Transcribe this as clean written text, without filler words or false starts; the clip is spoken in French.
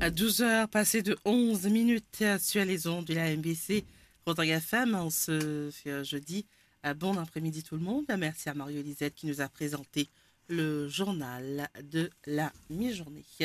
À 12 heures passées de 11 minutes sur les ondes de la MBC Rotterdam FM en ce jeudi. Bon après-midi tout le monde. Merci à Mario Lisette qui nous a présenté le journal de la mi-journée.